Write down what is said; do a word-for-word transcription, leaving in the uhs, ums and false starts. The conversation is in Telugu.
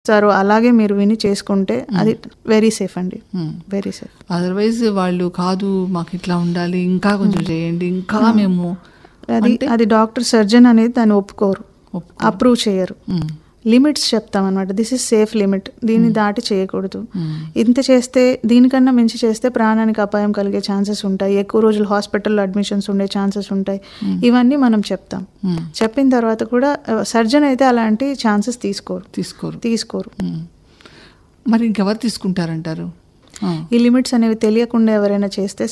సార్ అలాగే మీరు విని చేసుకుంటే అది వెరీ సేఫ్ అండి, వెరీ సేఫ్. అదర్వైజ్ వాళ్ళు కాదు మాకు ఇట్లా ఉండాలి, ఇంకా కొంచెం చేయండి, ఇంకా మేము అది అది డాక్టర్ సర్జన్ అనేది దాన్ని ఒప్పుకోరు, అప్రూవ్ చేయరు. లిమిట్స్ చెప్తాం అనమాట, దిస్ ఇస్ సేఫ్ లిమిట్, దీన్ని దాటి చేయకూడదు, ఇంత చేస్తే దీనికన్నా మించి చేస్తే ప్రాణానికి అపాయం కలిగే ఛాన్సెస్ ఉంటాయి, ఎక్కువ రోజులు హాస్పిటల్లో అడ్మిషన్స్ ఉండే ఛాన్సెస్ ఉంటాయి, ఇవన్నీ మనం చెప్తాం. చెప్పిన తర్వాత కూడా సర్జన్ అయితే అలాంటి ఛాన్సెస్ తీసుకోరు తీసుకోరు తీసుకోరు మరి ఇంకెవరు తీసుకుంటారంటారు? ఈ లిమిట్స్ అనేవి తెలియకుండా ఎవరైనా చేస్తే